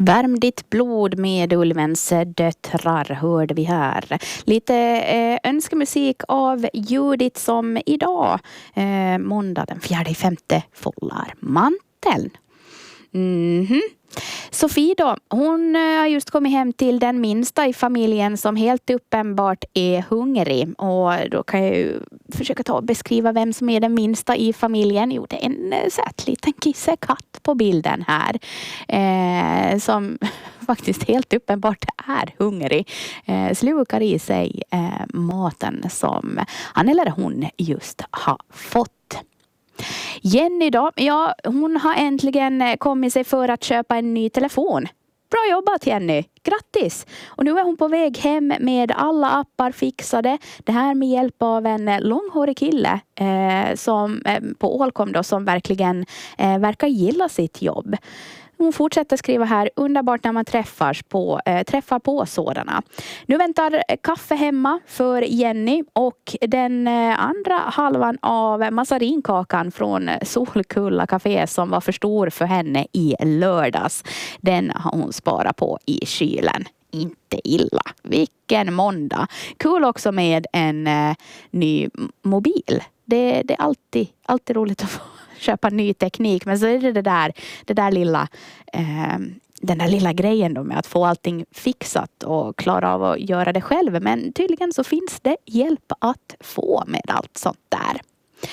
Värm ditt blod med Ulvens döttrar hörde vi här. Lite önskemusik av Judith som idag, måndag den 4/5, follar manteln. Sofie då, hon har just kommit hem till den minsta i familjen som helt uppenbart är hungrig. Och då kan jag ju försöka ta och beskriva vem som är den minsta i familjen. Jo, det är en söt liten kissekatt på bilden här. Som faktiskt helt uppenbart är hungrig. Slukar i sig maten som han eller hon just har fått. Jenny då, ja, hon har äntligen kommit sig för att köpa en ny telefon. Bra jobbat Jenny, grattis! Och nu är hon på väg hem med alla appar fixade. Det här med hjälp av en långhårig kille som på Ålcom då, som verkligen verkar gilla sitt jobb. Hon fortsätter skriva här, underbart när man träffar på sådana. Nu väntar kaffe hemma för Jenny och den andra halvan av massarinkakan från Solkulla Café som var för stor för henne i lördags. Den har hon sparat på i kylen. Inte illa. Vilken måndag. Kul också med en ny mobil. Det är alltid roligt att få köpa ny teknik, men så är det där lilla den där lilla grejen då med att få allting fixat och klara av att göra det själv. Men tydligen så finns det hjälp att få med allt sånt där.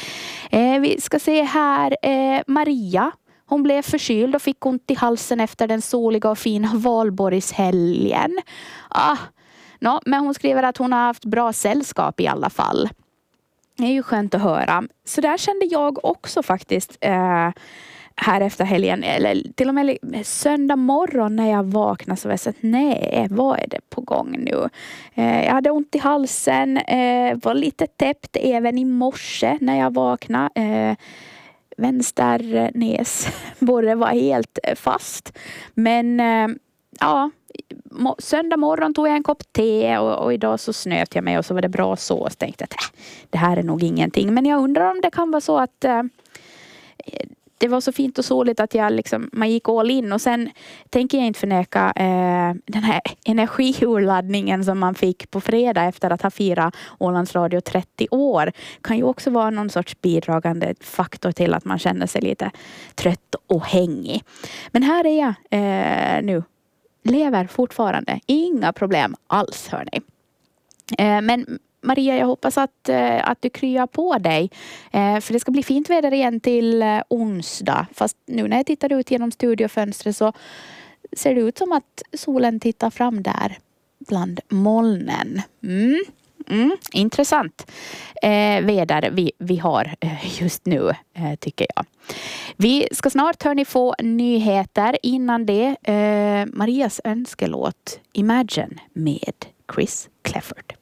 Vi ska se här, Maria. Hon blev förkyld och fick ont i halsen efter den soliga och fina valborgshelgen. Men hon skriver att hon har haft bra sällskap i alla fall. Det är ju skönt att höra. Så där kände jag också faktiskt här efter helgen. Eller till och med söndag morgon när jag vaknade så var jag så att nej, vad är det på gång nu? Jag hade ont i halsen. Var lite täppt även i morse när jag vaknade. Vänster näsborre var helt fast. Men söndag morgon tog jag en kopp te och idag så snöt jag mig och så var det bra så tänkte jag att det här är nog ingenting. Men jag undrar om det kan vara så att det var så fint och soligt att man gick all in. Och sen tänker jag inte förneka den här energiurladdningen som man fick på fredag efter att ha firat Ålands Radio 30 år. Kan ju också vara någon sorts bidragande faktor till att man känner sig lite trött och hängig. Men här är jag nu. Lever fortfarande. Inga problem alls, hörni. Men Maria, jag hoppas att du kryar på dig. För det ska bli fint väder igen till onsdag. Fast nu när jag tittar ut genom studiofönstret så ser det ut som att solen tittar fram där bland molnen. Intressant väder vi har just nu, tycker jag. Vi ska snart få nyheter. Innan det Marias önskelåt Imagine med Chris Clafford.